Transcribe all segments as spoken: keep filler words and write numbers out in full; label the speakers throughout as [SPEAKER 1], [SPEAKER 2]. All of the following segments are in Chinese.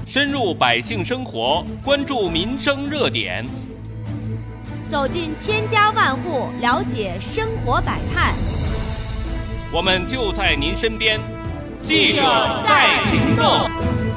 [SPEAKER 1] 深入百姓生活，关注民生热点，
[SPEAKER 2] 走进千家万户，了解生活百态。
[SPEAKER 1] 我们就在您身边，记者在行动。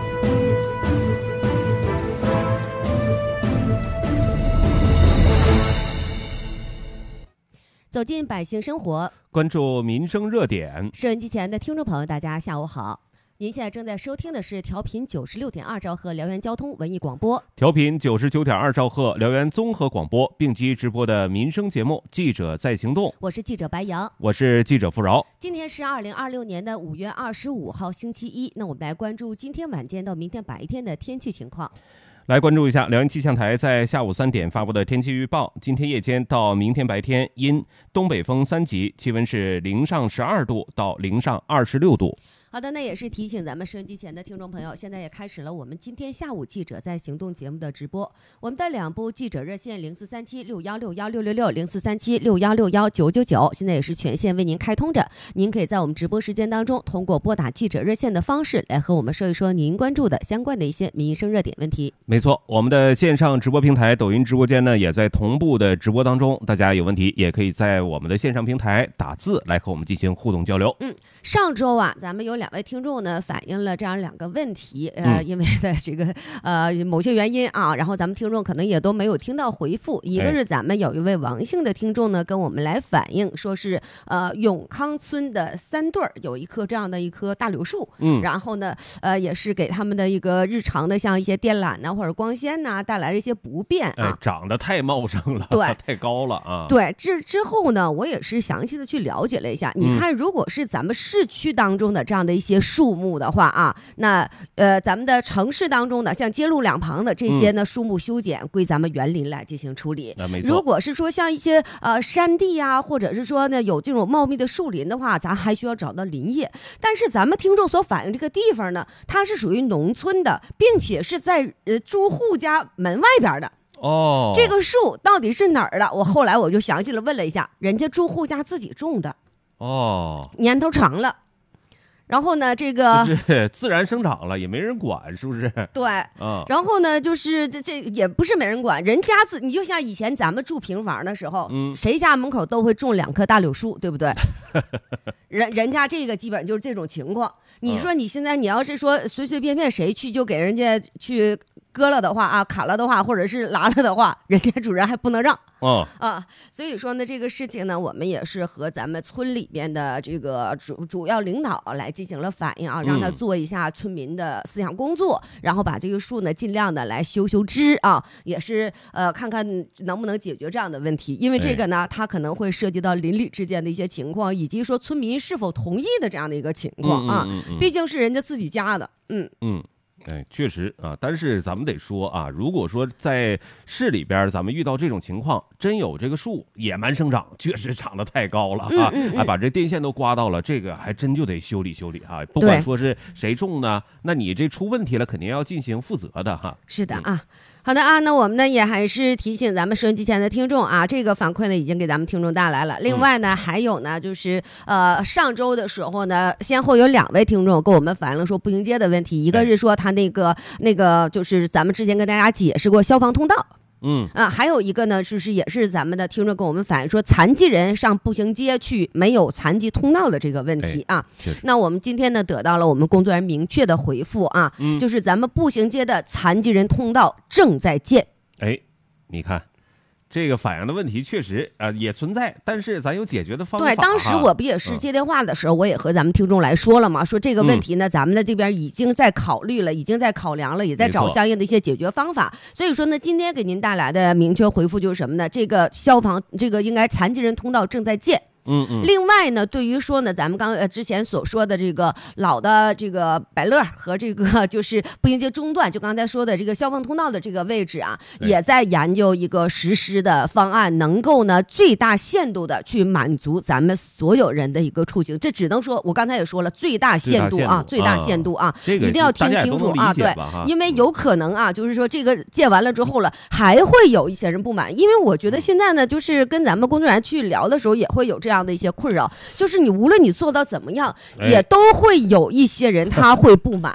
[SPEAKER 3] 走进百姓生活，
[SPEAKER 1] 关注民生热点。
[SPEAKER 3] 收音机前的听众朋友，大家下午好。您现在正在收听的是调频九十六点二兆赫辽源交通文艺广播，
[SPEAKER 1] 调频九十九点二兆赫辽源综合广播并机直播的民生节目《记者在行动》。
[SPEAKER 3] 我是记者白杨，
[SPEAKER 1] 我是记者付饶。
[SPEAKER 3] 今天是二零二六年的五月二十五号，星期一。那我们来关注今天晚间到明天白天的天气情况。
[SPEAKER 1] 来关注一下辽源气象台在下午三点发布的天气预报。今天夜间到明天白天，阴，东北风三级，气温是零上十二度到零上二十六度。
[SPEAKER 3] 好的，那也是提醒咱们收音机前的听众朋友，现在也开始了我们今天下午记者在行动节目的直播。我们的两部记者热线零四三七六幺六幺六六六零四三七六幺六幺九九九，现在也是全线为您开通着。您可以在我们直播时间当中，通过拨打记者热线的方式来和我们说一说您关注的相关的一些民生热点问题。
[SPEAKER 1] 没错，我们的线上直播平台抖音直播间呢，也在同步的直播当中。大家有问题也可以在我们的线上平台打字来和我们进行互动交流。
[SPEAKER 3] 嗯，上周啊，咱们有两位听众呢反映了这样两个问题，呃，因为的这个呃某些原因啊，然后咱们听众可能也都没有听到回复。一个是咱们有一位王姓的听众呢跟我们来反映，说是呃永康村的三对儿有一棵这样的一棵大柳树，嗯，然后呢呃也是给他们的一个日常的像一些电缆呐或者光纤呐带来了一些不便啊，
[SPEAKER 1] 哎、长得太茂盛了，
[SPEAKER 3] 对，
[SPEAKER 1] 太高了啊。
[SPEAKER 3] 对，之之后呢，我也是详细的去了解了一下。你看，如果是咱们市区当中的这样的一些树木的话啊，那呃，咱们的城市当中的像街路两旁的这些呢，嗯、树木修剪归咱们园林来进行处理。
[SPEAKER 1] 那没错。
[SPEAKER 3] 如果是说像一些呃山地呀、啊，或者是说呢有这种茂密的树林的话，咱还需要找到林业。但是咱们听众所反映这个地方呢，它是属于农村的，并且是在呃住户家门外边的。
[SPEAKER 1] 哦，
[SPEAKER 3] 这个树到底是哪儿的？我后来我就详细的问了一下，人家住户家自己种的。
[SPEAKER 1] 哦，
[SPEAKER 3] 年头长了。然后呢，这个
[SPEAKER 1] 是自然生长了，也没人管，是不是？
[SPEAKER 3] 对，嗯。然后呢，就是这这也不是没人管，人家自你就像以前咱们住平房的时候，嗯，谁家门口都会种两棵大柳树，对不对？人人家这个基本就是这种情况。你说你现在你要是说随随便便谁去就给人家去割了的话啊，砍了的话，或者是拉了的话，人家主人还不能让。
[SPEAKER 1] 哦
[SPEAKER 3] 啊，所以说呢，这个事情呢，我们也是和咱们村里边的这个主主要领导来进行了反映啊，让他做一下村民的思想工作，嗯、然后把这个树呢尽量的来修修枝啊，也是呃看看能不能解决这样的问题，因为这个呢，它可能会涉及到邻里之间的一些情况，以及说村民是否同意的这样的一个情况啊，
[SPEAKER 1] 嗯嗯嗯嗯、
[SPEAKER 3] 毕竟是人家自己家的，嗯
[SPEAKER 1] 嗯。哎，确实啊，但是咱们得说啊，如果说在市里边咱们遇到这种情况，真有这个树野蛮生长，确实长得太高了啊，
[SPEAKER 3] 嗯嗯嗯、
[SPEAKER 1] 啊，把这电线都刮到了，这个还真就得修理修理哈。不管说是谁种呢，那你这出问题了，肯定要进行负责的哈。
[SPEAKER 3] 是的啊。嗯好的啊，那我们呢也还是提醒咱们收音机前的听众啊，这个反馈呢已经给咱们听众带来了。另外呢，嗯、还有呢就是呃上周的时候呢，先后有两位听众跟我们反映了说步行街的问题，一个是说他那个那个就是咱们之前跟大家解释过消防通道。
[SPEAKER 1] 嗯
[SPEAKER 3] 啊，还有一个呢，就是也是咱们的听众跟我们反映说，残疾人上步行街去没有残疾通道的这个问题啊。
[SPEAKER 1] 哎、
[SPEAKER 3] 那我们今天呢得到了我们工作人员明确的回复啊，嗯、就是咱们步行街的残疾人通道正在建。
[SPEAKER 1] 哎，你看。这个反映的问题确实啊、呃、也存在，但是咱有解决的方法。
[SPEAKER 3] 对，当时我不也是接电话的时候，嗯、我也和咱们听众来说了嘛，说这个问题呢，嗯、咱们的这边已经在考虑了，已经在考量了，也在找相应的一些解决方法。所以说呢，今天给您带来的明确回复就是什么呢？这个消防这个应该残疾人通道正在建。
[SPEAKER 1] 嗯嗯。
[SPEAKER 3] 另外呢，对于说呢，咱们刚呃之前所说的这个老的这个百乐和这个就是步行街中段，就刚才说的这个消防通道的这个位置啊，也在研究一个实施的方案，能够呢最大限度的去满足咱们所有人的一个出行。这只能说，我刚才也说了，最大限度啊，最大限度啊，
[SPEAKER 1] 这个
[SPEAKER 3] 一定要听清楚啊，对，因为有可能啊，就是说这个建完了之后了，还会有一些人不满，因为我觉得现在呢，就是跟咱们工作人员去聊的时候，也会有这样的一些困扰，就是你无论你做到怎么样，也都会有一些人他会不满。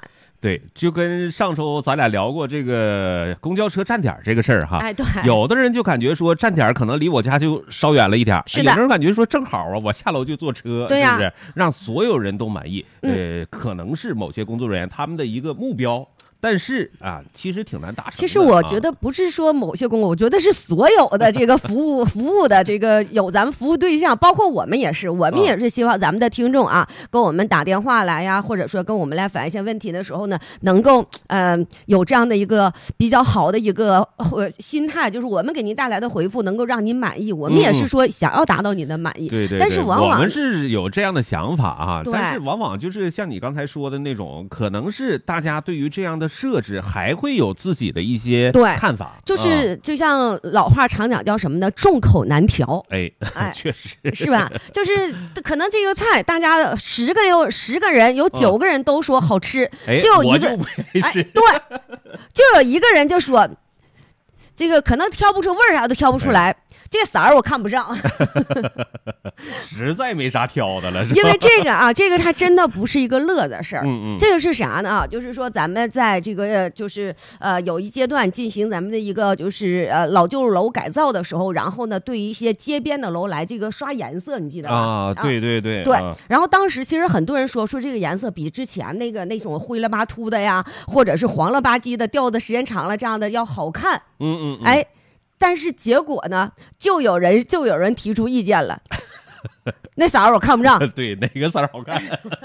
[SPEAKER 1] 对，就跟上周咱俩聊过这个公交车站点这个事儿哈。
[SPEAKER 3] 哎，对，
[SPEAKER 1] 有的人就感觉说站点可能离我家就稍远了一点，
[SPEAKER 3] 是的。
[SPEAKER 1] 有的人感觉说正好啊，我下楼就坐车，
[SPEAKER 3] 对呀、啊，
[SPEAKER 1] 是不是？让所有人都满意。
[SPEAKER 3] 嗯、
[SPEAKER 1] 呃，可能是某些工作人员他们的一个目标。但是啊，其实挺难达成的。
[SPEAKER 3] 其实我觉得不是说某些工作，我觉得是所有的这个服务服务的这个有咱们服务对象，包括我们也是，我们也是希望咱们的听众啊，跟我们打电话来呀，或者说跟我们来反映一些问题的时候呢，能够呃有这样的一个比较好的一个呃心态，就是我们给您带来的回复能够让您满意，我们也是说想要达到你的满意。
[SPEAKER 1] 嗯、对, 对对。
[SPEAKER 3] 但是往往
[SPEAKER 1] 我们是有这样的想法啊，
[SPEAKER 3] 对，
[SPEAKER 1] 但是往往就是像你刚才说的那种，可能是大家对于这样的设置还会有自己的一些看法，
[SPEAKER 3] 就是就像老话常讲叫什么呢？众口难调。
[SPEAKER 1] 哎，哎，确实
[SPEAKER 3] 是吧？就是可能这个菜，大家十个有十个人，有九个人都说好吃，
[SPEAKER 1] 嗯、
[SPEAKER 3] 就有一个，
[SPEAKER 1] 哎，
[SPEAKER 3] 对，就有一个人就说，这个可能挑不出味儿啥都挑不出来。哎，这个色儿我看不上，
[SPEAKER 1] 实在没啥挑的了，是吧？
[SPEAKER 3] 因为这个啊，这个它真的不是一个乐子事儿。
[SPEAKER 1] 嗯嗯，
[SPEAKER 3] 这个是啥呢？啊，就是说咱们在这个就是呃有一阶段进行咱们的一个就是呃老旧楼改造的时候，然后呢对于一些街边的楼来这个刷颜色，你记得吧？
[SPEAKER 1] 啊，对对对
[SPEAKER 3] 对。
[SPEAKER 1] 啊、
[SPEAKER 3] 然后当时其实很多人说说这个颜色比之前那个那种灰了吧秃的呀，或者是黄了吧唧的，掉的时间长了这样的要好看。
[SPEAKER 1] 嗯嗯, 嗯，
[SPEAKER 3] 哎。但是结果呢，就有人就有人提出意见了，那色儿我看不上。
[SPEAKER 1] 对，哪个色儿好看？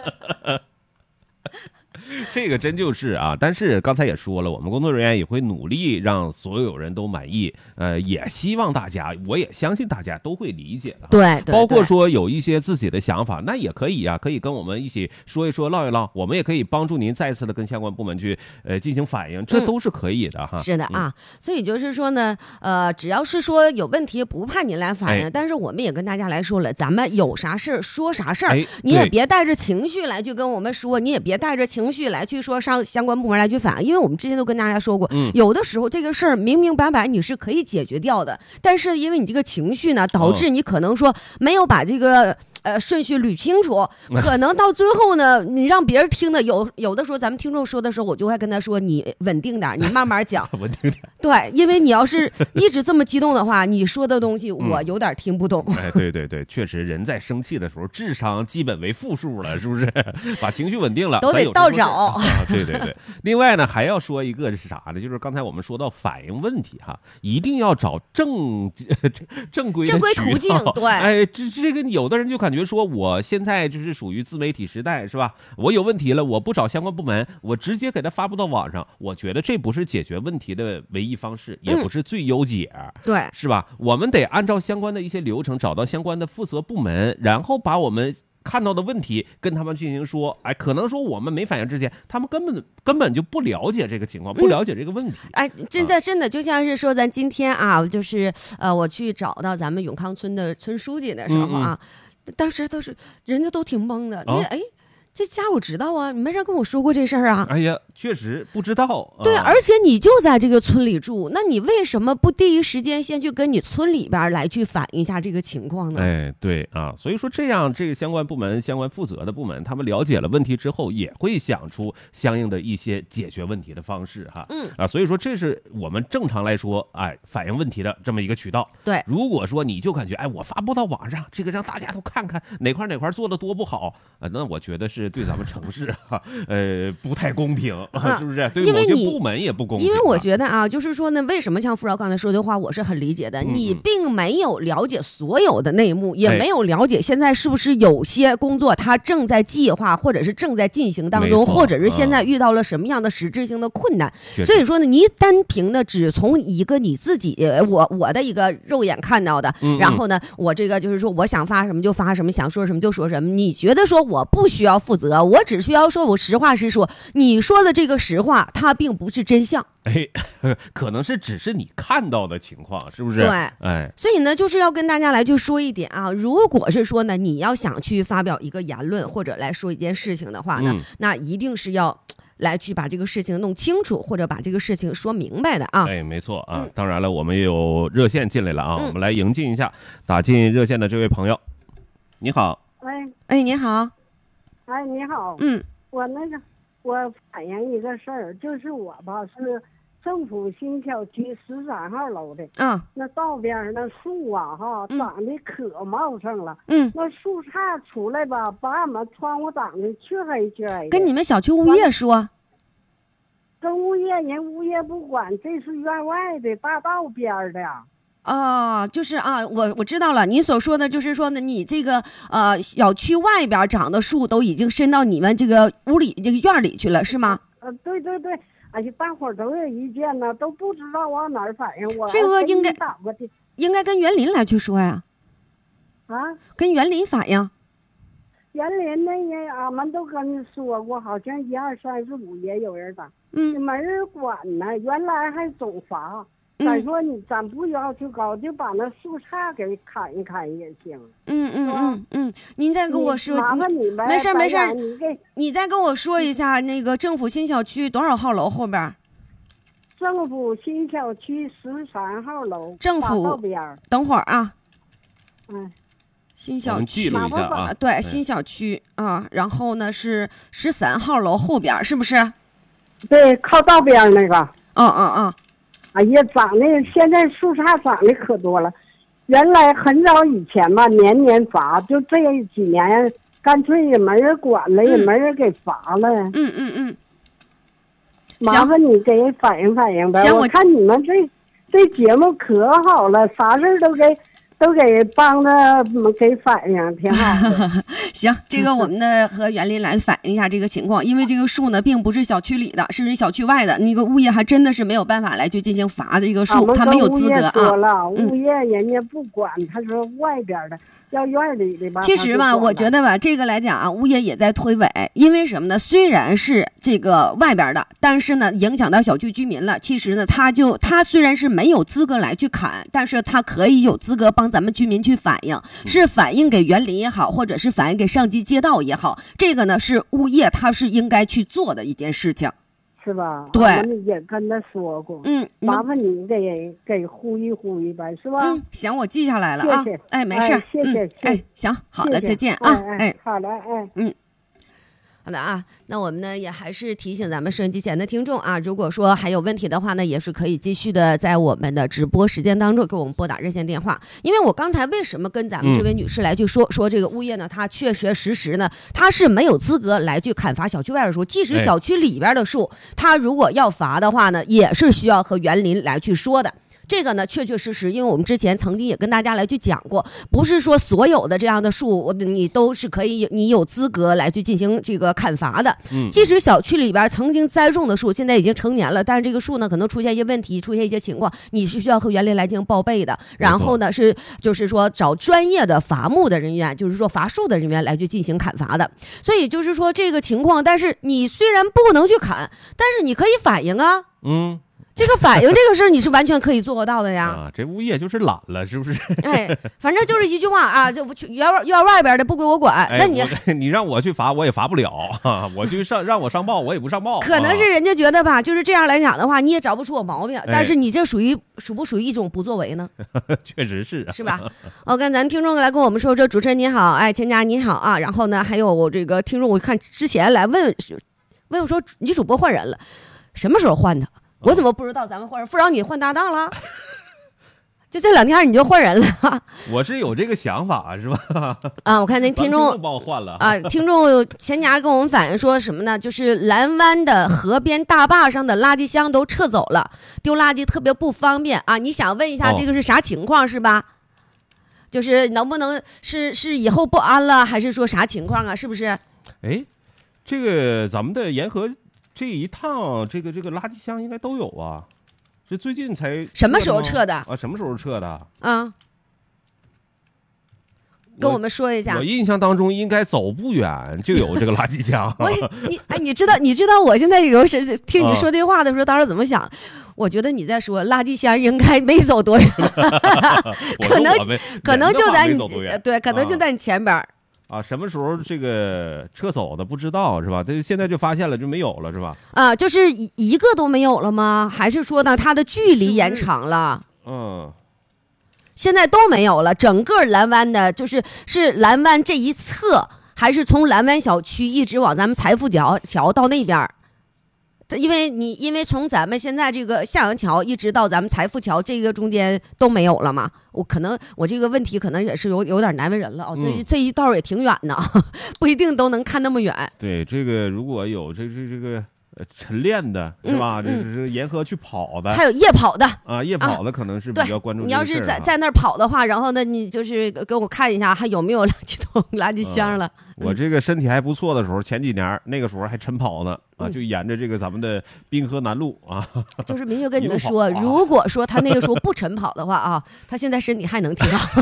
[SPEAKER 1] 这个真就是啊，但是刚才也说了，我们工作人员也会努力让所有人都满意，呃，也希望大家，我也相信大家都会理解的。
[SPEAKER 3] 对，对，
[SPEAKER 1] 包括说有一些自己的想法，那也可以啊，可以跟我们一起说一说、唠一唠，我们也可以帮助您再次的跟相关部门去呃进行反映，这都是可以的哈。
[SPEAKER 3] 嗯、是的啊、嗯，所以就是说呢，呃，只要是说有问题，不怕您来反映、哎，但是我们也跟大家来说了，咱们有啥事儿说啥事儿、哎，你也别带着情绪来去跟我们说，你也别带着情绪来去说上相关部门来去反映，因为我们之前都跟大家说过，
[SPEAKER 1] 嗯、
[SPEAKER 3] 有的时候这个事儿明明白白你是可以解决掉的，但是因为你这个情绪呢，导致你可能说没有把这个。呃，顺序捋清楚，可能到最后呢，你让别人听的有有的时候，咱们听众说的时候，我就会跟他说，你稳定点，你慢慢讲，
[SPEAKER 1] 稳定点。
[SPEAKER 3] 对，因为你要是一直这么激动的话，你说的东西我有点听不懂。
[SPEAKER 1] 嗯、哎，对对对，确实，人在生气的时候，智商基本为负数了，是不是？把情绪稳定了，
[SPEAKER 3] 都得倒找。
[SPEAKER 1] 啊、对对对。另外呢，还要说一个是啥呢？就是刚才我们说到反映问题哈，一定要找正正规的
[SPEAKER 3] 正规途径。对，
[SPEAKER 1] 哎，这这个有的人就感觉说我。现在就是属于自媒体时代，是吧？我有问题了，我不找相关部门，我直接给它发布到网上。我觉得这不是解决问题的唯一方式，也不是最优解，
[SPEAKER 3] 嗯、对，
[SPEAKER 1] 是吧？我们得按照相关的一些流程，找到相关的负责部门，然后把我们看到的问题跟他们进行说。哎，可能说我们没反应之前，他们根本根本就不了解这个情况，不了解这个问题。
[SPEAKER 3] 嗯、哎，真的真的就像是说，咱今天啊，就是呃，我去找到咱们永康村的村书记的时候啊。嗯嗯当时都是人家都挺懵的，因为、哦、哎，这家我知道啊，没人跟我说过这事儿啊。
[SPEAKER 1] 哎呀，确实不知道。
[SPEAKER 3] 对、
[SPEAKER 1] 啊，
[SPEAKER 3] 而且你就在这个村里住，那你为什么不第一时间先去跟你村里边来去反映一下这个情况呢？
[SPEAKER 1] 哎，对啊，所以说这样，这个相关部门、相关负责的部门，他们了解了问题之后，也会想出相应的一些解决问题的方式哈。
[SPEAKER 3] 嗯
[SPEAKER 1] 啊，所以说这是我们正常来说，哎，反映问题的这么一个渠道。
[SPEAKER 3] 对，
[SPEAKER 1] 如果说你就感觉，哎，我发布到网上，这个让大家都看看哪块哪块做的多不好啊，那我觉得是对咱们城市哈，呃，不太公平，啊、是不是？对某些部门也不公平。
[SPEAKER 3] 因为我觉得啊，就是说呢，为什么像傅少刚才说的话，我是很理解的。
[SPEAKER 1] 嗯、
[SPEAKER 3] 你并没有了解所有的内幕，也没有了解现在是不是有些工作它正在计划，或者是正在进行当中，或者是现在遇到了什么样的实质性的困难。
[SPEAKER 1] 嗯、
[SPEAKER 3] 所以说呢，你单凭的只从一个你自己，我我的一个肉眼看到的，
[SPEAKER 1] 嗯、
[SPEAKER 3] 然后呢，我这个就是说，我想发什么就发什么，想说什么就说什么。你觉得说我不需要负责，我只需要说我实话实说。你说的这个实话，它并不是真相。
[SPEAKER 1] 哎，可能是只是你看到的情况，是不是？
[SPEAKER 3] 对，
[SPEAKER 1] 哎，
[SPEAKER 3] 所以呢，就是要跟大家来去说一点啊，如果是说呢，你要想去发表一个言论或者来说一件事情的话呢，
[SPEAKER 1] 嗯、
[SPEAKER 3] 那一定是要来去把这个事情弄清楚，或者把这个事情说明白的啊。
[SPEAKER 1] 哎，没错啊。
[SPEAKER 3] 嗯、
[SPEAKER 1] 当然了，我们也有热线进来了啊，
[SPEAKER 3] 嗯、
[SPEAKER 1] 我们来迎进一下打进热线的这位朋友。你好。
[SPEAKER 4] 喂，
[SPEAKER 3] 哎，你好。
[SPEAKER 4] 哎，你好。
[SPEAKER 3] 嗯，
[SPEAKER 4] 我那个我反映一个事儿，就是我吧是政府新小区十三号楼的，
[SPEAKER 3] 啊，
[SPEAKER 4] 那道边那树啊哈
[SPEAKER 3] 嗯
[SPEAKER 4] 长得可茂盛了，
[SPEAKER 3] 嗯，
[SPEAKER 4] 那树杈出来吧，把俺们窗户挡的黢黑黢黑的。
[SPEAKER 3] 跟你们小区物业说。
[SPEAKER 4] 跟物业人物业不管，这是院外的大道边儿的。
[SPEAKER 3] 啊，就是啊，我我知道了，你所说的就是说呢，你这个呃小区外边长的树都已经伸到你们这个屋里这个院里去了，是吗？
[SPEAKER 4] 呃，对对对，哎呀，大伙儿都有意见呢，都不知道往哪儿反映。我
[SPEAKER 3] 这个应该
[SPEAKER 4] 打过去
[SPEAKER 3] 应该跟园林来去说呀，
[SPEAKER 4] 啊，
[SPEAKER 3] 跟园林反映。
[SPEAKER 4] 园林那人俺们都跟你说过，好像一二三四五也有人打，
[SPEAKER 3] 嗯，
[SPEAKER 4] 没人管呢。原来还总罚，
[SPEAKER 3] 嗯
[SPEAKER 4] 咱说你咱不要求高，就把那树杈给砍一砍也行。
[SPEAKER 3] 嗯嗯嗯嗯，您再跟我说，
[SPEAKER 4] 麻烦你呗，
[SPEAKER 3] 没事没事，
[SPEAKER 4] 你给
[SPEAKER 3] 你再跟我说一下那个政府新小区多少号楼后边？
[SPEAKER 4] 政府新小区十三号楼，
[SPEAKER 3] 政府
[SPEAKER 4] 大道边儿。
[SPEAKER 3] 等会儿啊，
[SPEAKER 4] 嗯，
[SPEAKER 1] 我
[SPEAKER 3] 新小区
[SPEAKER 1] 们记录一下啊。
[SPEAKER 3] 对，
[SPEAKER 1] 哎
[SPEAKER 3] 新小区啊，然后呢是十三号楼后边，是不是？
[SPEAKER 4] 对，靠道边儿那个。
[SPEAKER 3] 嗯嗯嗯。
[SPEAKER 4] 哎呀，长得现在树杈长得可多了，原来很早以前吧，年年罚，就这几年干脆也没人管了，
[SPEAKER 3] 嗯、
[SPEAKER 4] 也没人给罚了。
[SPEAKER 3] 嗯嗯嗯。
[SPEAKER 4] 麻烦你给人反映反映呗。
[SPEAKER 3] 行，
[SPEAKER 4] 我看你们这这节目可好了，啥事儿都给都给帮着给反映，挺好的。
[SPEAKER 3] 行，这个我们呢和园林来反映一下这个情况，因为这个树呢并不是小区里的，是小区外的，那个物业还真的是没有办法来去进行罚这个树，他没有资格啊。
[SPEAKER 4] 说了，物业人家不管，他说外边的。要院里的吧。
[SPEAKER 3] 其实吧，我觉得吧，这个来讲啊，物业也在推诿，因为什么呢？虽然是这个外边的，但是呢，影响到小区居民了。其实呢，他就他虽然是没有资格来去砍，但是他可以有资格帮咱们居民去反映，是反映给园林也好，或者是反映给上级街道也好，这个呢是物业他是应该去做的一件事情。
[SPEAKER 4] 是吧？
[SPEAKER 3] 对，
[SPEAKER 4] 我们也跟他说过。
[SPEAKER 3] 嗯，
[SPEAKER 4] 麻烦你给给呼吁呼吁呗，是吧？
[SPEAKER 3] 嗯，行，我记下来了啊。
[SPEAKER 4] 谢谢。
[SPEAKER 3] 哎，没事。
[SPEAKER 4] 哎、谢谢。
[SPEAKER 3] 嗯、哎，行，好的，再见啊。
[SPEAKER 4] 哎，哎好的，哎，
[SPEAKER 3] 嗯。好的啊，那我们呢也还是提醒咱们收音机前的听众啊，如果说还有问题的话呢，也是可以继续的在我们的直播时间当中给我们拨打热线电话。因为我刚才为什么跟咱们这位女士来去说、嗯、说这个物业呢，她确确实实呢，她是没有资格来去砍伐小区外的树，即使小区里边的树，她如果要罚的话呢，也是需要和园林来去说的。这个呢，确确实实，因为我们之前曾经也跟大家来去讲过，不是说所有的这样的树，你都是可以，你有资格来去进行这个砍伐的。
[SPEAKER 1] 嗯，
[SPEAKER 3] 即使小区里边曾经栽种的树，现在已经成年了，但是这个树呢，可能出现一些问题，出现一些情况，你是需要和园林来进行报备的。然后呢，是就是说找专业的伐木的人员，就是说伐树的人员来去进行砍伐的。所以就是说这个情况，但是你虽然不能去砍，但是你可以反映啊。
[SPEAKER 1] 嗯。
[SPEAKER 3] 这个反映这个事儿你是完全可以做得到的呀！
[SPEAKER 1] 啊，这物业就是懒了，是不是？
[SPEAKER 3] 哎，反正就是一句话啊，就院院外边的不归我管。
[SPEAKER 1] 哎、
[SPEAKER 3] 那你
[SPEAKER 1] 你让我去罚，我也罚不了啊！我去上让我上报，我也不上报。
[SPEAKER 3] 可能是人家觉得吧，就是这样来讲的话，你也找不出我毛病。
[SPEAKER 1] 哎、
[SPEAKER 3] 但是你这属于属不属于一种不作为呢？
[SPEAKER 1] 确实是、啊，
[SPEAKER 3] 是吧？我跟咱听众来跟我们说说，主持人您好，哎，钱家您好啊。然后呢，还有我这个听众，我看之前来问问我说，女主播换人了，什么时候换的？我怎么不知道咱们换人？不知道你换搭档了？就这两天你就换人了？
[SPEAKER 1] 我是有这个想法，是吧？
[SPEAKER 3] 啊，我看那听众
[SPEAKER 1] 把我换了
[SPEAKER 3] 啊，听众前家跟我们反映说什么呢？就是蓝湾的河边大坝上的垃圾箱都撤走了，丢垃圾特别不方便啊！你想问一下这个是啥情况、哦、是吧？就是能不能是是以后不安了，还是说啥情况啊？是不是？
[SPEAKER 1] 哎，这个咱们的沿河。这一趟，这个这个垃圾箱应该都有啊，是最近才
[SPEAKER 3] 什么时候撤的
[SPEAKER 1] 啊？什么时候撤的
[SPEAKER 3] 啊？跟我们说一下。
[SPEAKER 1] 我印象当中，应该走不远就有这个垃圾箱。
[SPEAKER 3] 我你哎，你知道你知道我现在有时听你说这话的时候，当时怎么想？啊、我觉得你在说垃圾箱应该没走多远，可能可能就在你对，可能就在你前边。
[SPEAKER 1] 啊，什么时候这个撤走的不知道是吧？这现在就发现了就没有了是吧？
[SPEAKER 3] 啊，就是一个都没有了吗？还是说呢，它的距离延长了？
[SPEAKER 1] 嗯，
[SPEAKER 3] 现在都没有了，整个蓝湾的，就是是蓝湾这一侧还是从蓝湾小区一直往咱们财富桥桥到那边？因为你因为从咱们现在这个向阳桥一直到咱们财富桥，这个中间都没有了嘛。我可能我这个问题可能也是有有点难为人了哦，这、嗯、这一道也挺远的，不一定都能看那么远。
[SPEAKER 1] 对，这个如果有这这这个。呃，晨练的是吧？这、嗯、是沿河去跑的，
[SPEAKER 3] 还有夜跑的
[SPEAKER 1] 啊，夜跑的可能是比较关注、啊。
[SPEAKER 3] 你要是在在那儿跑的话，然后呢，你就是给我看一下还有没有垃圾桶、垃圾箱了。
[SPEAKER 1] 嗯、我这个身体还不错的时候，前几年那个时候还晨跑呢啊，就沿着这个咱们的滨河南路啊。
[SPEAKER 3] 就是明确跟你们说，啊、如果说他那个时候不晨跑的话啊，他现在身体还能挺好。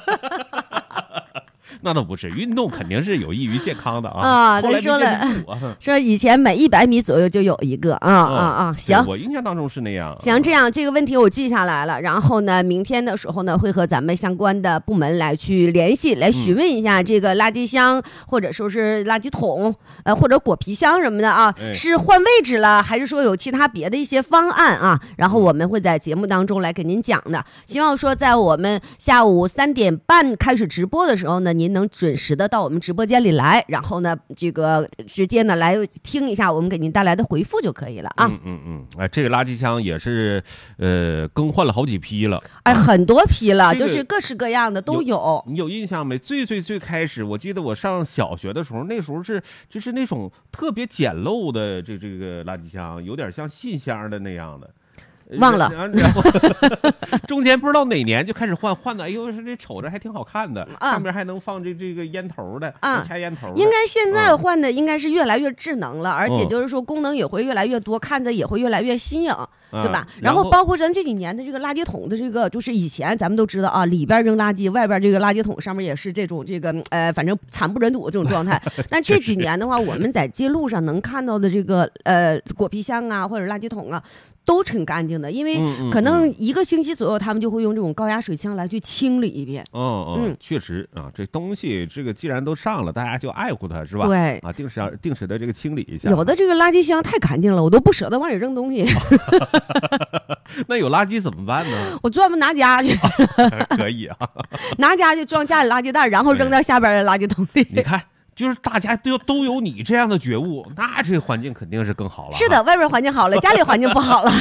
[SPEAKER 1] 那倒不是，运动肯定是有益于健康的啊！
[SPEAKER 3] 啊，他说了，说以前每一百米左右就有一个啊啊啊！行，
[SPEAKER 1] 我印象当中是那样。
[SPEAKER 3] 行，这样这个问题我记下来了。然后呢，明天的时候呢，会和咱们相关的部门来去联系，来询问一下这个垃圾箱、嗯、或者说是垃圾桶，呃，或者果皮箱什么的啊，哎、是换位置了，还是说有其他别的一些方案啊？然后我们会在节目当中来给您讲的。希望说在我们下午三点半开始直播的时候呢，您能准时的到我们直播间里来，然后呢，这个直接呢来听一下我们给您带来的回复就可以了啊。
[SPEAKER 1] 嗯嗯嗯，哎，这个垃圾箱也是呃更换了好几批了，
[SPEAKER 3] 哎，很多批了，这个、就是各式各样的都有。
[SPEAKER 1] 有你有印象没？最最最开始，我记得我上小学的时候，那时候是就是那种特别简陋的这这个垃圾箱，有点像信箱的那样的。
[SPEAKER 3] 忘了，
[SPEAKER 1] 然后中间不知道哪年就开始换换的，哎呦，这瞅着还挺好看的，啊、上面还能放这这个烟头的，啊，掐烟头的。
[SPEAKER 3] 应该现在换的应该是越来越智能了，嗯、而且就是说功能也会越来越多，看着也会越来越新颖，嗯、对吧？然后包括咱这几年的这个垃圾桶的这个，就是以前咱们都知道啊，里边扔垃圾，外边这个垃圾桶上面也是这种这个呃，反正惨不忍睹这种状态。但这几年的话，我们在街路上能看到的这个呃果皮箱啊或者垃圾桶啊。都挺干净的，因为可能一个星期左右，他们就会用这种高压水枪来去清理一遍。
[SPEAKER 1] 嗯嗯，确实啊，这东西这个既然都上了，大家就爱护它，是吧？
[SPEAKER 3] 对
[SPEAKER 1] 啊，定时定时的这个清理一下。
[SPEAKER 3] 有的这个垃圾箱太干净了，我都不舍得往里扔东西。
[SPEAKER 1] 那有垃圾怎么办呢？
[SPEAKER 3] 我专门拿家去。
[SPEAKER 1] 可以啊，
[SPEAKER 3] 拿家去装家里垃圾袋，然后扔到下边的垃圾桶里。
[SPEAKER 1] 你看。就是大家都都有你这样的觉悟，那这个环境肯定是更好了。
[SPEAKER 3] 是的，外边环境好了，家里环境不好了。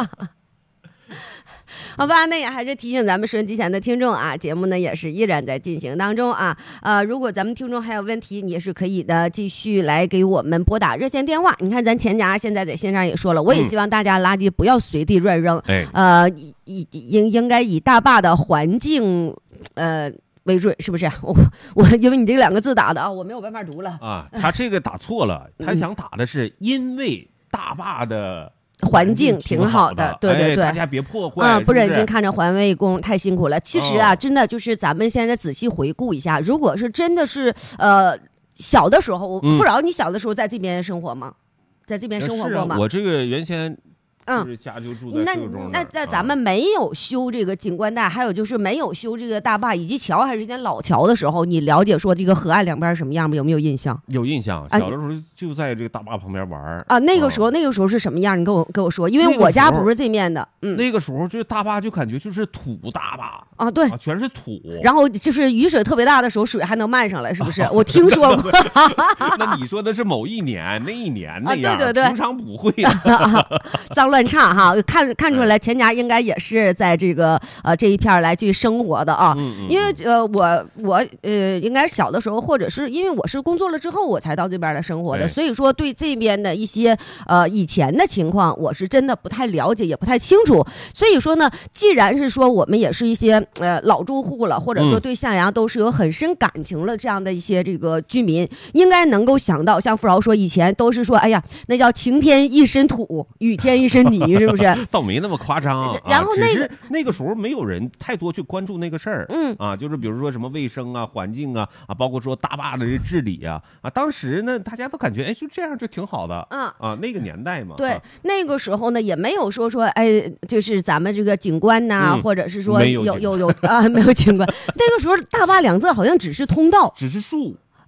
[SPEAKER 3] 好吧，那也还是提醒咱们收音机前的听众啊，节目呢也是依然在进行当中啊。呃，如果咱们听众还有问题，你也是可以的，继续来给我们拨打热线电话。你看咱钱家现在在线上也说了，我也希望大家垃圾不要随地乱扔，嗯、呃，以应应该以大坝的环境呃。为准是不是？我我因为你这两个字打的啊，我没有办法读了
[SPEAKER 1] 啊。他这个打错了，他想打的是因为大坝的
[SPEAKER 3] 环境挺好的，对对对，
[SPEAKER 1] 大家别破坏
[SPEAKER 3] 啊、嗯！不忍心看着环卫工太辛苦了。其实啊，哦、真的就是咱们现在仔细回顾一下，如果是真的是呃小的时候，我不饶你小的时候在这边生活吗？在这边生活过吗？
[SPEAKER 1] 啊、我这个原先。嗯，家就住在
[SPEAKER 3] 那那在咱们没有修这个景观带，啊、还有就是没有修这个大坝以及桥，还是一间老桥的时候，你了解说这个河岸两边什么样吗？有没有印象？
[SPEAKER 1] 有印象，小的时候就在这个大坝旁边玩
[SPEAKER 3] 啊。那个时候，啊、那个时候是什么样？你跟我跟我说，因为我家不是这面的。嗯，
[SPEAKER 1] 那个时候这大坝就感觉就是土大坝
[SPEAKER 3] 啊，对
[SPEAKER 1] 啊，全是土。
[SPEAKER 3] 然后就是雨水特别大的时候，水还能漫上来，是不是？我听说过。
[SPEAKER 1] 那你说的是某一年那一年那样，
[SPEAKER 3] 啊、对对对，
[SPEAKER 1] 平常不会的，
[SPEAKER 3] 脏乱差哈。看看出来，钱家应该也是在这个呃这一片来去生活的啊，
[SPEAKER 1] 嗯嗯、
[SPEAKER 3] 因为呃我我呃应该小的时候，或者是因为我是工作了之后我才到这边来生活的，所以说对这边的一些呃以前的情况，我是真的不太了解，也不太清楚。所以说呢，既然是说我们也是一些呃老住户了，或者说对向阳都是有很深感情了这样的一些这个居民，应该能够想到，像富饶说以前都是说，哎呀，那叫晴天一身土，雨天一身泥，是不是？
[SPEAKER 1] 倒没那么夸张，
[SPEAKER 3] 然后那个、
[SPEAKER 1] 啊、那个时候没有人太多去关注那个事儿，
[SPEAKER 3] 嗯
[SPEAKER 1] 啊，就是比如说什么卫生啊、环境啊啊，包括说大坝的治理啊啊，当时呢大家都感觉哎就这样就挺好的，
[SPEAKER 3] 嗯
[SPEAKER 1] 啊，那个年代嘛，
[SPEAKER 3] 对，
[SPEAKER 1] 啊、
[SPEAKER 3] 那个时候呢也没有说说哎，就是咱们这个景观呐、啊嗯，或者是说有有有啊没有景观，那个时候大坝两侧好像只是通道，
[SPEAKER 1] 只是树。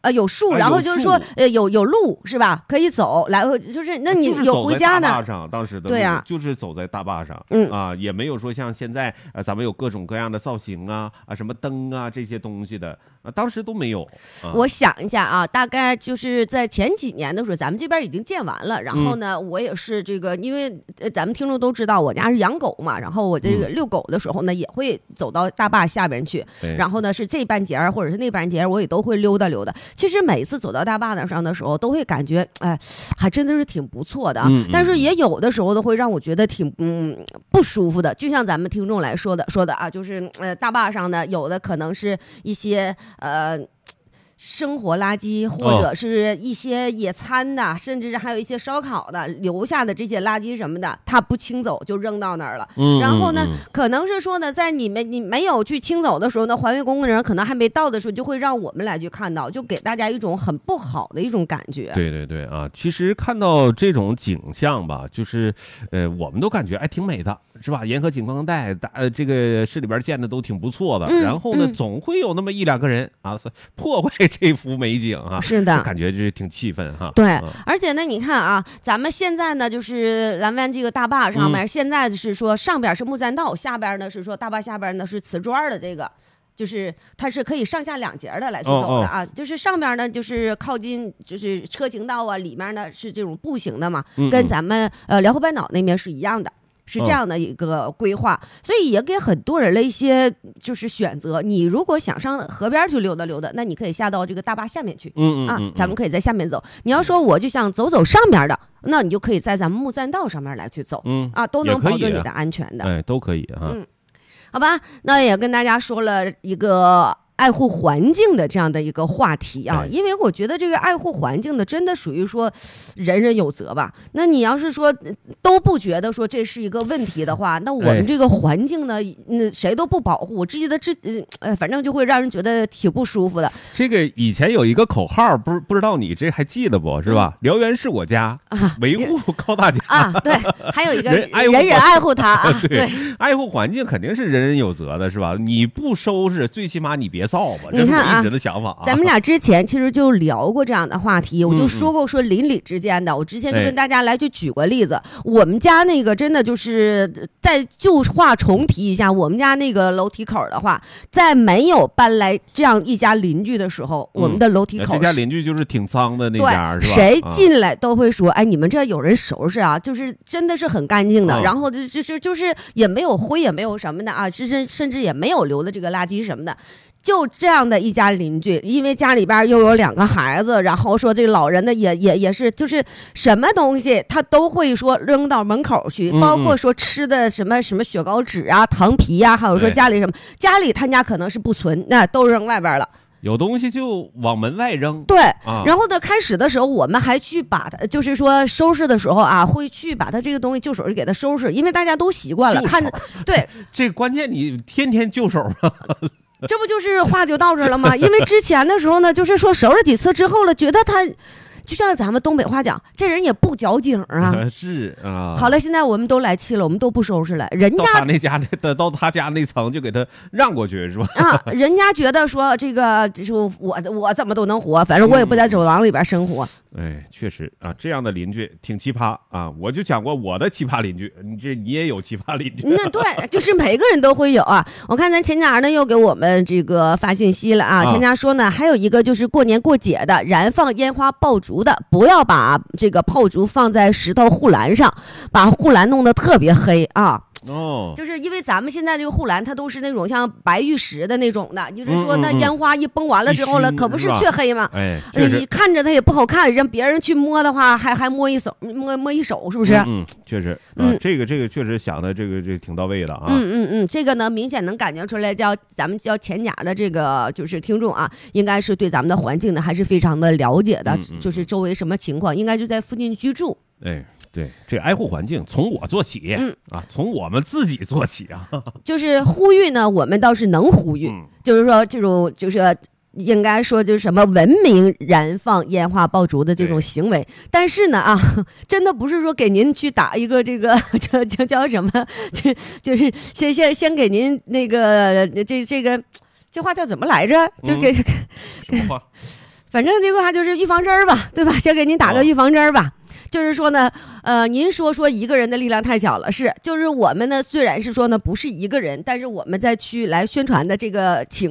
[SPEAKER 3] 呃，有树，
[SPEAKER 1] 啊
[SPEAKER 3] 然后就是说
[SPEAKER 1] 有树，
[SPEAKER 3] 呃，有有路是吧？可以走，来回就是那你有
[SPEAKER 1] 就是走在
[SPEAKER 3] 回家呢？
[SPEAKER 1] 大坝上，当时的
[SPEAKER 3] 对呀
[SPEAKER 1] 路就是走在大坝上，
[SPEAKER 3] 嗯
[SPEAKER 1] 啊，也没有说像现在呃，咱们有各种各样的造型啊啊，什么灯啊这些东西的啊，当时都没有。啊、
[SPEAKER 3] 我想一下啊，大概就是在前几年的时候，咱们这边已经建完了。然后呢，
[SPEAKER 1] 嗯、
[SPEAKER 3] 我也是这个，因为呃，咱们听众都知道，我家是养狗嘛，然后我这个遛狗的时候呢，嗯、也会走到大坝下边去。然后呢，是这半截儿或者是那半截儿，我也都会溜达溜达。其实每次走到大坝上的时候，都会感觉，哎，还真的是挺不错的啊。
[SPEAKER 1] 嗯、
[SPEAKER 3] 但是也有的时候呢，会让我觉得挺嗯不舒服的。就像咱们听众来说的说的啊，就是呃大坝上呢，有的可能是一些呃。生活垃圾，或者是一些野餐的，哦、甚至是还有一些烧烤的留下的这些垃圾什么的，他不清走就扔到那儿了。
[SPEAKER 1] 嗯、
[SPEAKER 3] 然后呢，
[SPEAKER 1] 嗯、
[SPEAKER 3] 可能是说呢，在你们你没有去清走的时候呢，环卫工人可能还没到的时候，就会让我们来去看到，就给大家一种很不好的一种感觉。
[SPEAKER 1] 对对对啊，其实看到这种景象吧，就是呃，我们都感觉哎挺美的，是吧？沿河景观带，呃，这个市里边建的都挺不错的。
[SPEAKER 3] 嗯、
[SPEAKER 1] 然后呢，
[SPEAKER 3] 嗯、
[SPEAKER 1] 总会有那么一两个人啊，破坏这幅美景啊。
[SPEAKER 3] 是的，
[SPEAKER 1] 感觉就是挺气愤哈。
[SPEAKER 3] 对，
[SPEAKER 1] 嗯、
[SPEAKER 3] 而且呢，你看啊，咱们现在呢，就是蓝湾这个大坝上面，嗯、现在是说上边是木栈道，下边呢是说大坝下边呢是瓷砖的这个。就是它是可以上下两节的来去走的啊，哦哦就是上边呢就是靠近就是车行道啊，里面呢是这种步行的嘛，嗯嗯跟咱们呃辽河半岛那边是一样的。是这样的一个规划，哦、所以也给很多人了一些就是选择。你如果想上河边去溜达溜达，那你可以下到这个大坝下面去，
[SPEAKER 1] 嗯嗯
[SPEAKER 3] 啊，咱们可以在下面走。你要说我就想走走上面的，那你就可以在咱们木栈道上面来去走，
[SPEAKER 1] 嗯
[SPEAKER 3] 啊，都能保证你的安全的，
[SPEAKER 1] 哎，都可以哈。
[SPEAKER 3] 嗯，好吧，那也跟大家说了一个爱护环境的这样的一个话题啊，因为我觉得这个爱护环境的真的属于说人人有责吧。那你要是说都不觉得说这是一个问题的话，那我们这个环境呢，那谁都不保护，这的这呃，反正就会让人觉得挺不舒服的。
[SPEAKER 1] 这个以前有一个口号，不不知道你这还记得不？是吧？燎原是我家，啊、维护高大家
[SPEAKER 3] 啊，对，还有一个
[SPEAKER 1] 人
[SPEAKER 3] 人人爱护它啊，
[SPEAKER 1] 对，爱护环境肯定是人人有责的，是吧？你不收拾，最起码你别造吧，
[SPEAKER 3] 你看啊，
[SPEAKER 1] 这是我一直的想法、啊。
[SPEAKER 3] 咱们俩之前其实就聊过这样的话题，我就说过说邻里之间的，嗯、我之前就跟大家来去举过例子。哎、我们家那个真的就是再旧话重提一下，我们家那个楼梯口的话，在没有搬来这样一家邻居的时候，嗯、我们的楼梯口
[SPEAKER 1] 这家邻居就是挺脏的那家，是吧？
[SPEAKER 3] 谁进来都会说，哎，你们这有人收拾啊，就是真的是很干净的，嗯、然后就就是就是也没有灰，也没有什么的啊，甚至甚至也没有留的这个垃圾什么的。就这样的一家邻居，因为家里边又有两个孩子，然后说这个老人呢也也也是，就是什么东西他都会说扔到门口去，
[SPEAKER 1] 嗯嗯
[SPEAKER 3] 包括说吃的什么什么雪糕纸啊、糖皮啊，还有说家里什么，家里他家可能是不存，那都扔外边了。
[SPEAKER 1] 有东西就往门外扔，
[SPEAKER 3] 对，
[SPEAKER 1] 啊、
[SPEAKER 3] 然后呢，开始的时候我们还去把它，就是说收拾的时候啊，会去把它这个东西就手就给它收拾，因为大家都习惯了，看着，对，
[SPEAKER 1] 这关键你天天就手啊。
[SPEAKER 3] 这不就是话就到这了吗？因为之前的时候呢，就是说收拾几次之后了，觉得他就像咱们东北话讲，这人也不矫情啊。
[SPEAKER 1] 是啊。
[SPEAKER 3] 好了，现在我们都来气了，我们都不收拾了。人家
[SPEAKER 1] 到他那家的，到他家那层就给他让过去，是吧？
[SPEAKER 3] 啊，人家觉得说这个，就是我我怎么都能活，反正我也不在走廊里边生活。
[SPEAKER 1] 嗯、哎，确实啊，这样的邻居挺奇葩啊！我就讲过我的奇葩邻居，你这你也有奇葩邻居。
[SPEAKER 3] 那对，就是每个人都会有啊。我看咱钱家呢又给我们这个发信息了啊，钱家说呢，还有一个就是过年过节的燃放烟花爆竹的，不要把这个炮竹放在石头护栏上，把护栏弄得特别黑啊。
[SPEAKER 1] 哦，
[SPEAKER 3] 就是因为咱们现在这个护栏它都是那种像白玉石的那种的，就是说那烟花一崩完了之后了，嗯嗯嗯可不是黢黑吗？
[SPEAKER 1] 哎，
[SPEAKER 3] 你看着它也不好看，让别人去摸的话，还还摸一手摸摸一手，是不是？
[SPEAKER 1] 嗯，确实，
[SPEAKER 3] 嗯，
[SPEAKER 1] 这个这个确实想的这个这个挺到位的啊。
[SPEAKER 3] 嗯嗯嗯，这个呢明显能感觉出来，叫咱们叫钱家的这个就是听众啊，应该是对咱们的环境呢还是非常的了解的，
[SPEAKER 1] 嗯嗯
[SPEAKER 3] 就是周围什么情况，应该就在附近居住。
[SPEAKER 1] 哎。对，这爱护环境从我做起，嗯啊，从我们自己做起啊。
[SPEAKER 3] 就是呼吁呢，我们倒是能呼吁，嗯、就是说这种就是应该说就是什么文明燃放烟花爆竹的这种行为，但是呢啊，真的不是说给您去打一个这个这这叫什么，这就是先先先给您那个这这个这话叫怎么来着？就给、
[SPEAKER 1] 嗯、什么话？
[SPEAKER 3] 反正这个话就是预防针儿吧，对吧？先给您打个预防针儿吧。就是说呢，呃，您说说一个人的力量太小了，是，就是我们呢，虽然是说呢不是一个人，但是我们在去来宣传的这个情